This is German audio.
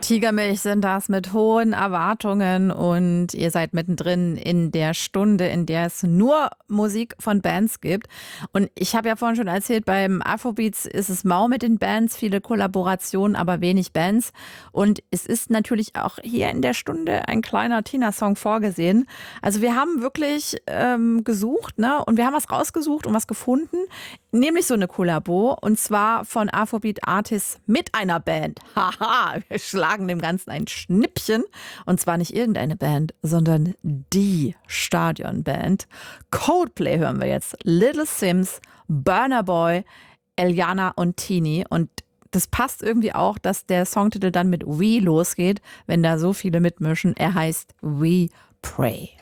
Tigermilch sind das mit hohen Erwartungen und ihr seid mittendrin in der Stunde, in der es nur Musik von Bands gibt. Und ich habe ja vorhin schon erzählt, beim Afrobeats ist es mau mit den Bands, viele Kollaborationen, aber wenig Bands. Und es ist natürlich auch hier in der Stunde ein kleiner Tina-Song vorgesehen. Also wir haben wirklich gesucht, ne? Und wir haben was rausgesucht und was gefunden, nämlich so eine Kollabo und zwar von Afrobeat Artists mit einer Band. Haha, wir schlagen dem Ganzen ein Schnippchen. Und zwar nicht irgendeine Band, sondern die Stadionband. Coldplay hören wir jetzt. Little Sims, Burna Boy, Eliana und Tini. Und das passt irgendwie auch, dass der Songtitel dann mit We losgeht, wenn da so viele mitmischen. Er heißt We Pray.